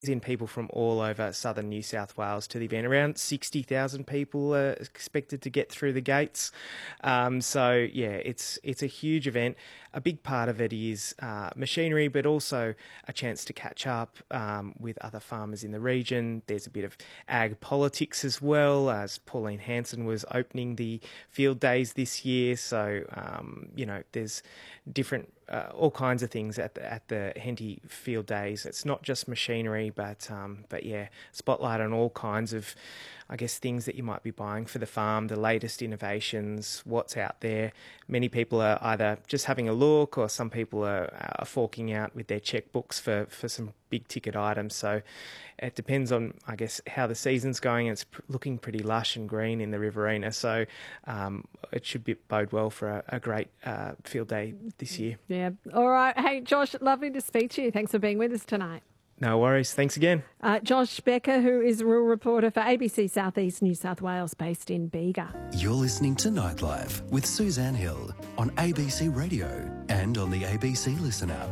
in people from all over southern New South Wales to the event. Around 60,000 people are expected to get through the gates. So yeah, it's a huge event. A big part of it is machinery, but also a chance to catch up with other farmers in the region. There's a bit of ag politics as well, as Pauline Hanson was opening the field days this year. So, there's different all kinds of things at the Henty Field Days. It's not just machinery, but yeah, spotlight on all kinds of, I guess, things that you might be buying for the farm, the latest innovations, what's out there. Many people are either just having a look, or some people are forking out with their checkbooks for some big ticket items. So it depends on, I guess, how the season's going. It's looking pretty lush and green in the Riverina, so it should bode well for a great field day this year. Yeah. All right. Hey, Josh, lovely to speak to you. Thanks for being with us tonight. No worries. Thanks again. Josh Becker, who is a rural reporter for ABC Southeast New South Wales, based in Bega. You're listening to Nightlife with Suzanne Hill on ABC Radio and on the ABC Listen app.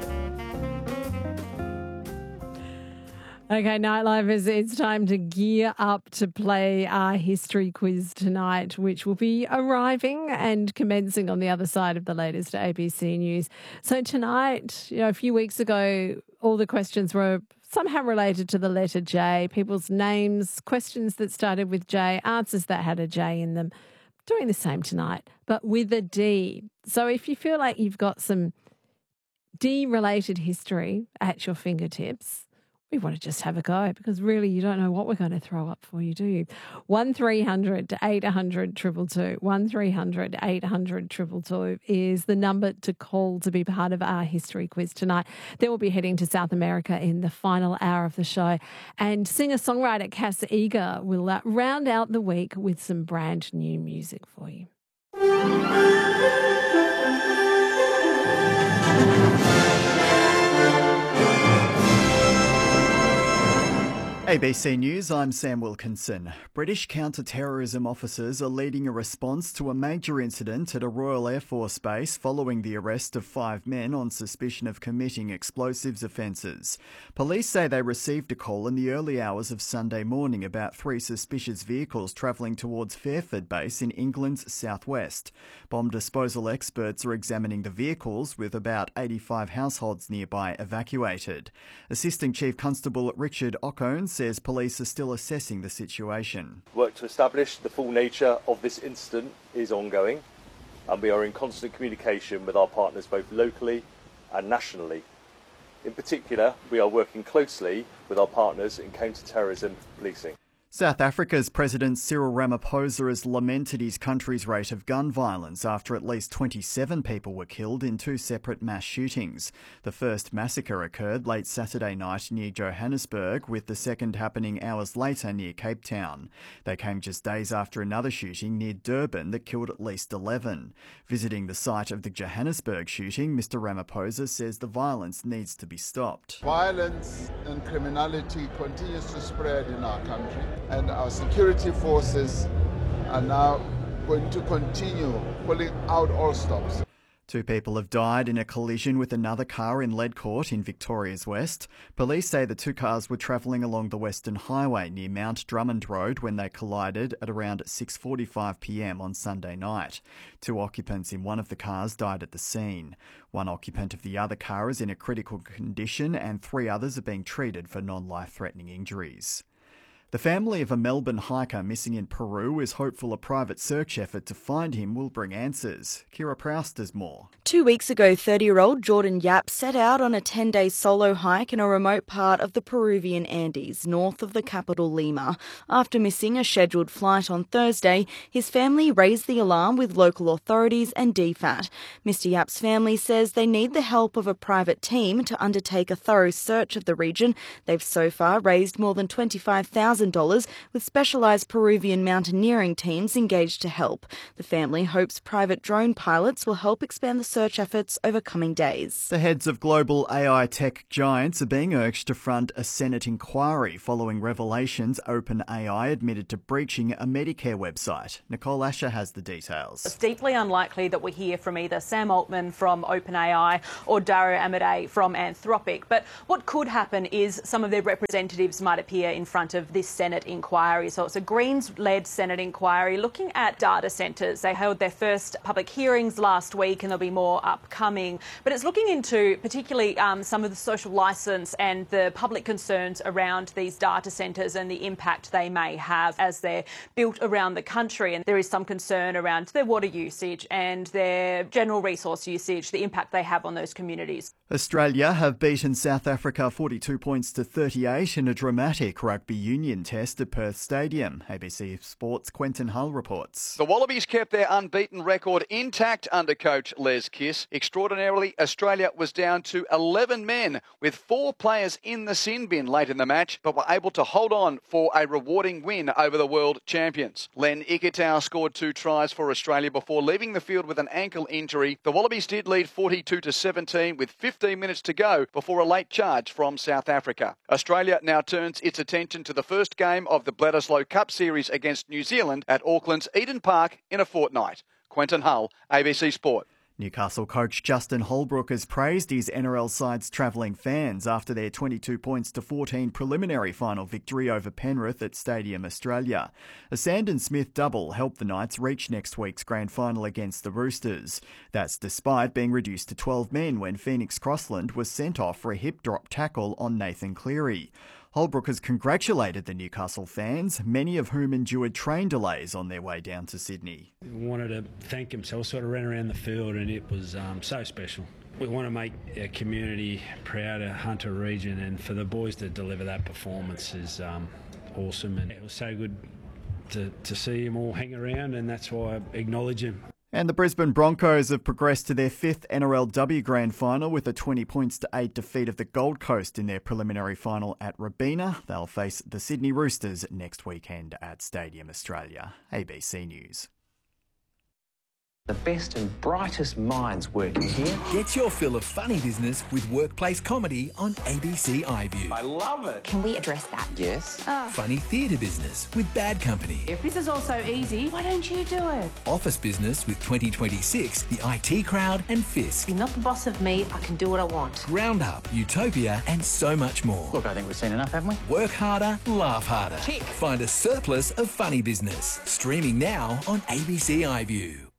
Okay, Nightlifers, it's time to gear up to play our history quiz tonight, which will be arriving and commencing on the other side of the latest ABC news. So tonight, a few weeks ago, all the questions were somehow related to the letter J, people's names, questions that started with J, answers that had a J in them. Doing the same tonight, but with a D. So if you feel like you've got some D-related history at your fingertips, we want to just have a go, because really you don't know what we're going to throw up for you, do you? 1300 800 222. 1300 800 222 is the number to call to be part of our history quiz tonight. Then we'll be heading to South America in the final hour of the show. And singer-songwriter Cass Eager will round out the week with some brand new music for you. ABC News, I'm Sam Wilkinson. British counter-terrorism officers are leading a response to a major incident at a Royal Air Force base following the arrest of 5 men on suspicion of committing explosives offences. Police say they received a call in the early hours of Sunday morning about 3 suspicious vehicles travelling towards Fairford Base in England's southwest. Bomb disposal experts are examining the vehicles, with about 85 households nearby evacuated. Assistant Chief Constable Richard Ocone says police are still assessing the situation. Work to establish the full nature of this incident is ongoing, and we are in constant communication with our partners both locally and nationally. In particular, we are working closely with our partners in counter-terrorism policing. South Africa's President Cyril Ramaphosa has lamented his country's rate of gun violence after at least 27 people were killed in 2 separate mass shootings. The first massacre occurred late Saturday night near Johannesburg, with the second happening hours later near Cape Town. They came just days after another shooting near Durban that killed at least 11. Visiting the site of the Johannesburg shooting, Mr Ramaphosa says the violence needs to be stopped. Violence and criminality continues to spread in our country, and our security forces are now going to continue pulling out all stops. 2 people have died in a collision with another car in Ledcourt in Victoria's West. Police say the 2 cars were travelling along the Western Highway near Mount Drummond Road when they collided at around 6:45 p.m. on Sunday night. 2 occupants in one of the cars died at the scene. 1 occupant of the other car is in a critical condition, and 3 others are being treated for non-life-threatening injuries. The family of a Melbourne hiker missing in Peru is hopeful a private search effort to find him will bring answers. Kira Proust has more. 2 weeks ago, 30-year-old Jordan Yap set out on a 10-day solo hike in a remote part of the Peruvian Andes, north of the capital Lima. After missing a scheduled flight on Thursday, his family raised the alarm with local authorities and DFAT. Mr Yap's family says they need the help of a private team to undertake a thorough search of the region. They've so far raised more than $25,000 $100,000 with specialised Peruvian mountaineering teams engaged to help. The family hopes private drone pilots will help expand the search efforts over coming days. The heads of global AI tech giants are being urged to front a Senate inquiry following revelations OpenAI admitted to breaching a Medicare website. Nicole Asher has the details. It's deeply unlikely that we hear from either Sam Altman from OpenAI or Dario Amodei from Anthropic. But what could happen is some of their representatives might appear in front of this Senate inquiry. So it's a Greens-led Senate inquiry looking at data centres. They held their first public hearings last week and there'll be more upcoming. But it's looking into particularly some of the social licence and the public concerns around these data centres and the impact they may have as they're built around the country. And there is some concern around their water usage and their general resource usage, the impact they have on those communities. Australia have beaten South Africa 42 points to 38 in a dramatic rugby union test at Perth Stadium. ABC Sports' Quentin Hull reports. The Wallabies kept their unbeaten record intact under coach Les Kiss. Extraordinarily, Australia was down to 11 men with 4 players in the sin bin late in the match, but were able to hold on for a rewarding win over the world champions. Len Ikitau scored 2 tries for Australia before leaving the field with an ankle injury. The Wallabies did lead 42-17 with 15 minutes to go before a late charge from South Africa. Australia now turns its attention to the first game of the Bledisloe Cup Series against New Zealand at Auckland's Eden Park in a fortnight. Quentin Hull, ABC Sport. Newcastle coach Justin Holbrook has praised his NRL side's travelling fans after their 22 points to 14 preliminary final victory over Penrith at Stadium Australia. A Sandon Smith double helped the Knights reach next week's grand final against the Roosters. That's despite being reduced to 12 men when Phoenix Crossland was sent off for a hip drop tackle on Nathan Cleary. Holbrook has congratulated the Newcastle fans, many of whom endured train delays on their way down to Sydney. We wanted to thank himself, sort of ran around the field, and it was so special. We want to make our community proud of Hunter region, and for the boys to deliver that performance is awesome, and it was so good to see them all hang around, and that's why I acknowledge him. And the Brisbane Broncos have progressed to their 5th NRLW Grand Final with a 20 points to 8 defeat of the Gold Coast in their preliminary final at Robina. They'll face the Sydney Roosters next weekend at Stadium Australia. ABC News. The best and brightest minds working here. Get your fill of funny business with workplace comedy on ABC iView. I love it. Can we address that? Yes. Funny theatre business with Bad Company. If this is all so easy, why don't you do it? Office business with 2026, the IT Crowd and Fisk. You're not the boss of me, I can do what I want. Round Up, Utopia and so much more. Look, I think we've seen enough, haven't we? Work harder, laugh harder. Tick. Find a surplus of funny business. Streaming now on ABC iView.